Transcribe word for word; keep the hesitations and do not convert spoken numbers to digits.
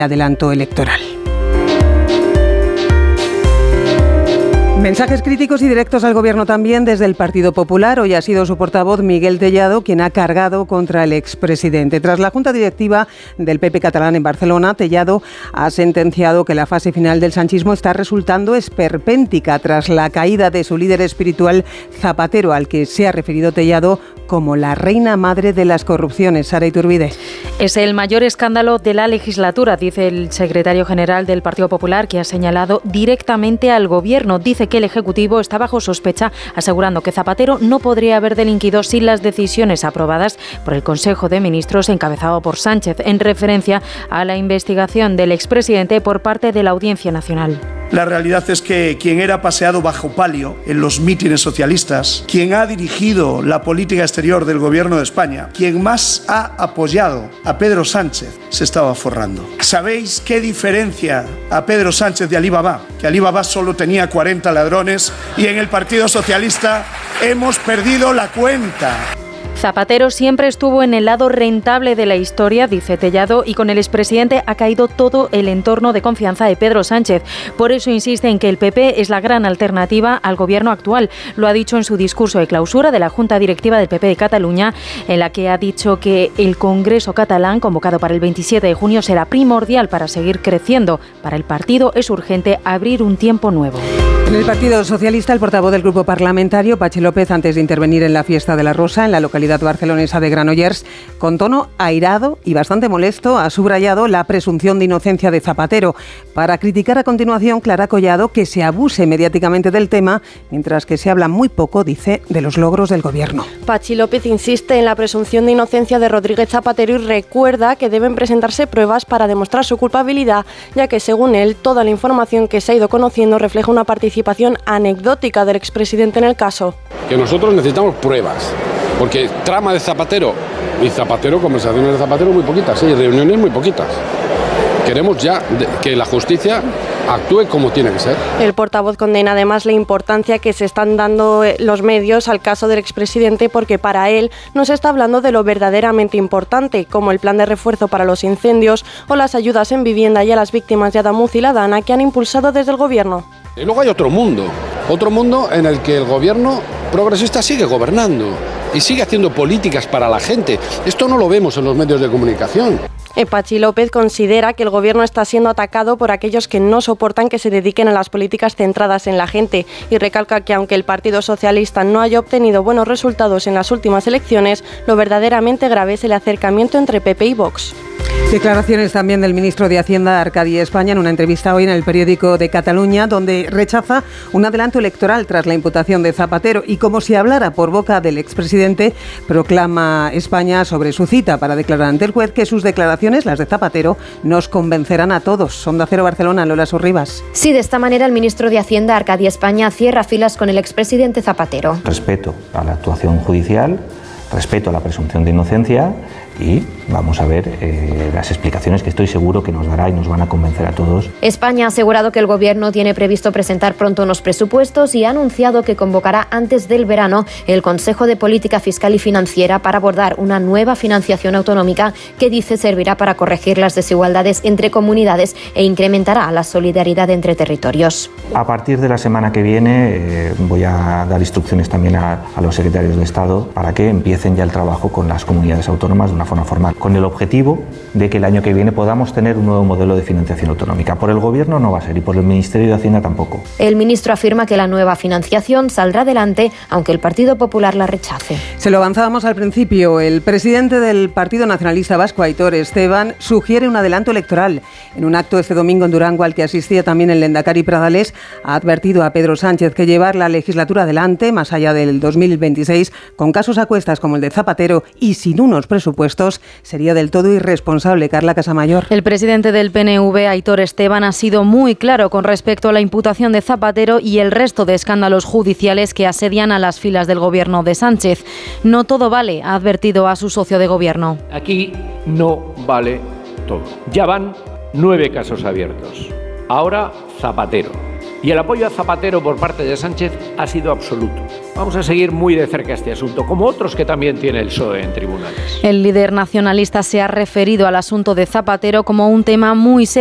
adelanto electoral. Mensajes críticos y directos al Gobierno también desde el Partido Popular. Hoy ha sido su portavoz Miguel Tellado quien ha cargado contra el expresidente. Tras la Junta Directiva del P P catalán en Barcelona, Tellado ha sentenciado que la fase final del sanchismo está resultando esperpéntica tras la caída de su líder espiritual Zapatero, al que se ha referido Tellado como la reina madre de las corrupciones. Sara Iturbide. Es el mayor escándalo de la legislatura, dice el secretario general del Partido Popular, que ha señalado directamente al Gobierno. Dice que el Ejecutivo está bajo sospecha, asegurando que Zapatero no podría haber delinquido sin las decisiones aprobadas por el Consejo de Ministros encabezado por Sánchez, en referencia a la investigación del expresidente por parte de la Audiencia Nacional. La realidad es que quien era paseado bajo palio en los mítines socialistas, quien ha dirigido la política exterior del Gobierno de España, quien más ha apoyado a Pedro Sánchez, se estaba forrando. ¿Sabéis qué diferencia a Pedro Sánchez de Alí Baba? Que Alí Baba solo tenía cuarenta ladrones y en el Partido Socialista hemos perdido la cuenta. Zapatero siempre estuvo en el lado rentable de la historia, dice Tellado, y con el expresidente ha caído todo el entorno de confianza de Pedro Sánchez. Por eso insiste en que el P P es la gran alternativa al gobierno actual. Lo ha dicho en su discurso de clausura de la Junta Directiva del P P de Cataluña, en la que ha dicho que el Congreso catalán, convocado para el veintisiete de junio, será primordial para seguir creciendo. Para el partido es urgente abrir un tiempo nuevo. En el Partido Socialista, el portavoz del grupo parlamentario, Patxi López, antes de intervenir en la Fiesta de la Rosa, en la localidad barcelonesa de Granollers, con tono airado y bastante molesto, ha subrayado la presunción de inocencia de Zapatero, para criticar a continuación Clara Collado que se abuse mediáticamente del tema, mientras que se habla muy poco, dice, de los logros del Gobierno. Patxi López insiste en la presunción de inocencia de Rodríguez Zapatero y recuerda que deben presentarse pruebas para demostrar su culpabilidad, ya que, según él, toda la información que se ha ido conociendo refleja una participación anecdótica del expresidente en el caso. Que nosotros necesitamos pruebas, porque trama de Zapatero y Zapatero, conversaciones de Zapatero muy poquitas, sí, reuniones muy poquitas. Queremos ya que la justicia actúe como tiene que ser. El portavoz condena además la importancia que se están dando los medios al caso del expresidente, porque para él no se está hablando de lo verdaderamente importante, como el plan de refuerzo para los incendios o las ayudas en vivienda y a las víctimas de Adamuz y la Dana que han impulsado desde el Gobierno. Y luego hay otro mundo, otro mundo en el que el Gobierno progresista sigue gobernando y sigue haciendo políticas para la gente. Esto no lo vemos en los medios de comunicación. Patxi López considera que el Gobierno está siendo atacado por aquellos que no soportan que se dediquen a las políticas centradas en la gente y recalca que aunque el Partido Socialista no haya obtenido buenos resultados en las últimas elecciones, lo verdaderamente grave es el acercamiento entre P P y Vox. Declaraciones también del ministro de Hacienda, Arcadi España, en una entrevista hoy en el periódico de Cataluña, donde rechaza un adelanto electoral tras la imputación de Zapatero y, como si hablara por boca del expresidente, proclama España sobre su cita para declarar ante el juez que sus declaraciones, las de Zapatero, nos convencerán a todos. Onda Cero Barcelona, Lola Sorribas. Sí, de esta manera el ministro de Hacienda, Arcadi España, cierra filas con el expresidente Zapatero. Respeto a la actuación judicial, respeto a la presunción de inocencia y vamos a ver eh, las explicaciones que estoy seguro que nos dará y nos van a convencer a todos. España ha asegurado que el Gobierno tiene previsto presentar pronto unos presupuestos y ha anunciado que convocará antes del verano el Consejo de Política Fiscal y Financiera para abordar una nueva financiación autonómica que dice servirá para corregir las desigualdades entre comunidades e incrementará la solidaridad entre territorios. A partir de la semana que viene eh, voy a dar instrucciones también a, a los secretarios de Estado para que empiecen ya el trabajo con las comunidades autónomas de una forma formal, con el objetivo de que el año que viene podamos tener un nuevo modelo de financiación autonómica. Por el Gobierno no va a ser y por el Ministerio de Hacienda tampoco. El ministro afirma que la nueva financiación saldrá adelante, aunque el Partido Popular la rechace. Se lo avanzábamos al principio. El presidente del Partido Nacionalista Vasco, Aitor Esteban, sugiere un adelanto electoral. En un acto este domingo en Durango, al que asistía también el lehendakari Pradales, ha advertido a Pedro Sánchez que llevar la legislatura adelante, más allá del dos mil veintiséis, con casos a cuestas como el de Zapatero y sin unos presupuestos, sería del todo irresponsable. Carla Casamayor. El presidente del P N V, Aitor Esteban, ha sido muy claro con respecto a la imputación de Zapatero y el resto de escándalos judiciales que asedian a las filas del gobierno de Sánchez. No todo vale, ha advertido a su socio de gobierno. Aquí no vale todo. Ya van nueve casos abiertos. Ahora Zapatero. Y el apoyo a Zapatero por parte de Sánchez ha sido absoluto. Vamos a seguir muy de cerca este asunto, como otros que también tiene el P S O E en tribunales. El líder nacionalista se ha referido al asunto de Zapatero como un tema muy serio